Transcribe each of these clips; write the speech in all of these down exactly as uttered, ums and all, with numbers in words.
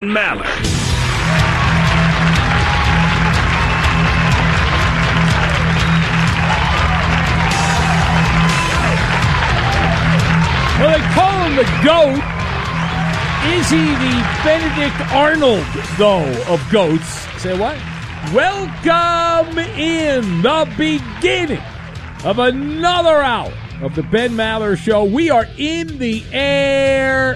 Maller. Well, they call him the GOAT. Is he the Benedict Arnold, though, of GOATs? Say what? Welcome in the beginning of another hour of the Ben Maller Show. We are in the air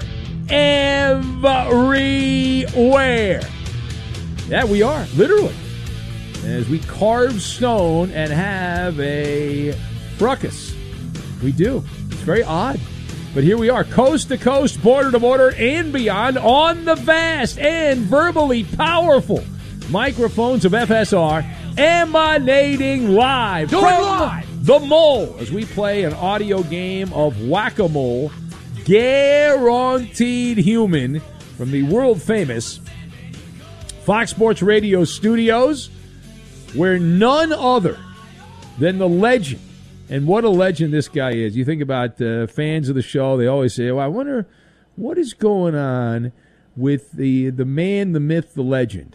everywhere. Yeah, we are, literally. As we carve stone and have a fracas. We do. It's very odd. But here we are, coast to coast, border to border, and beyond, on the vast and verbally powerful microphones of F S R, emanating live Do it from live. the Mole as we play an audio game of Whack-A-Mole, guaranteed human, from the world-famous Fox Sports Radio studios, where none other than the legend. And what a legend this guy is. You think about uh, fans of the show, they always say, well, I wonder what is going on with the the man, the myth, the legend,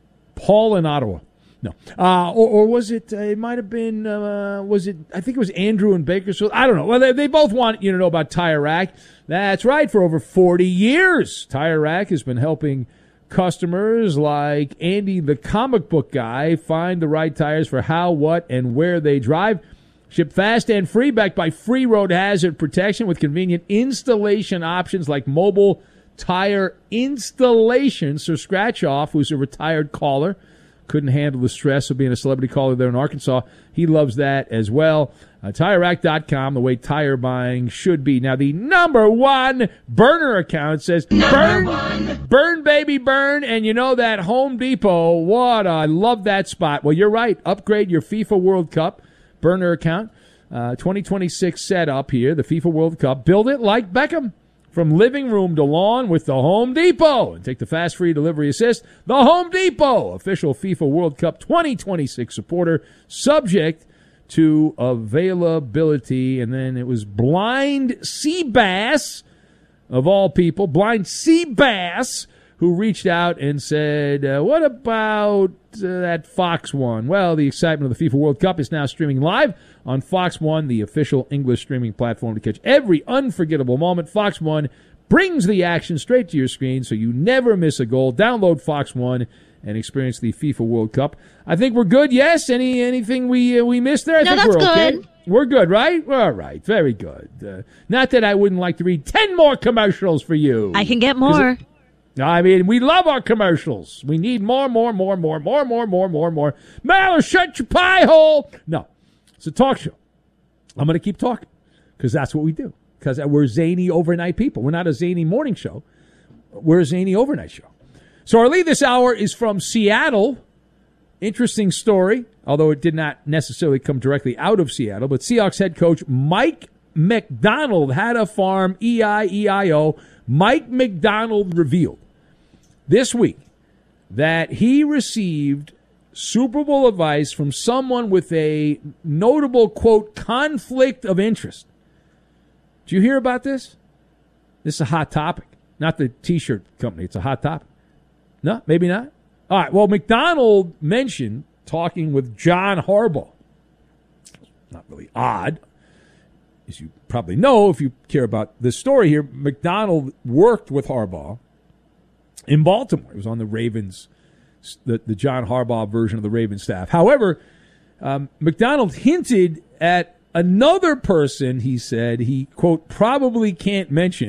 Paul in Ottawa. No. Uh, or, or was it, uh, it might have been, uh, was it, I think it was Andrew in Bakersfield. I don't know. Well, they, they both want you to know about Tire Rack. That's right. For over forty years, Tire Rack has been helping customers like Andy, the comic book guy, find the right tires for how, what, and where they drive. Ship fast and free, backed by free road hazard protection with convenient installation options like mobile tire installation. Sir Scratch Off, who's a retired caller, couldn't handle the stress of being a celebrity caller there in Arkansas. He loves that as well. Uh, Tire Rack dot com, the way tire buying should be. Now, the number one burner account says, burn, one. burn, baby, burn. And you know that Home Depot, what, I love that spot. Well, you're right. Upgrade your FIFA World Cup burner account, uh, twenty twenty-six setup here, the FIFA World Cup. Build it like Beckham, from living room to lawn with the Home Depot. And take the fast free delivery assist. The Home Depot, official FIFA World Cup twenty twenty-six supporter, subject to availability. And then it was Blind Seabass, of all people, Blind Seabass, who reached out and said, uh, what about uh, that Fox one? Well, the excitement of the FIFA World Cup is now streaming live on Fox One, the official English streaming platform to catch every unforgettable moment. Fox One brings the action straight to your screen so you never miss a goal. Download Fox One and experience the FIFA World Cup. I think we're good, yes? Any Anything we uh, we missed there? I no, think that's we're okay. good. We're good, right? All right, very good. Uh, not that I wouldn't like to read ten more commercials for you. I can get more. I mean, we love our commercials. We need more, more, more, more, more, more, more, more, more. Maller, shut your pie hole. No, it's a talk show. I'm going to keep talking because that's what we do. Because we're zany overnight people. We're not a zany morning show. We're a zany overnight show. So our lead this hour is from Seattle. Interesting story, although it did not necessarily come directly out of Seattle. But Seahawks head coach Mike Macdonald had a farm, E I E I O. Mike Macdonald revealed this week that he received Super Bowl advice from someone with a notable, quote, conflict of interest. Did you hear about this? This is a hot topic. Not the T-shirt company. It's a hot topic. No, maybe not. All right, well, Macdonald mentioned talking with John Harbaugh. Not really odd. As you probably know, if you care about this story here, Macdonald worked with Harbaugh in Baltimore. He was on the Ravens, the, the John Harbaugh version of the Ravens staff. However, um, Macdonald hinted at another person he said he, quote, probably can't mention